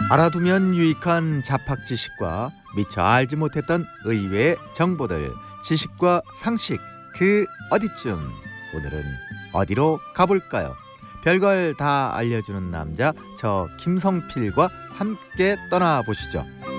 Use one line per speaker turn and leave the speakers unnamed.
알아두면 유익한 잡학 지식과 미처 알지 못했던 의외의 정보들, 지식과 상식, 그 어디쯤. 오늘은 어디로 가볼까요? 별걸 다 알려주는 남자, 저 김성필과 함께 떠나보시죠.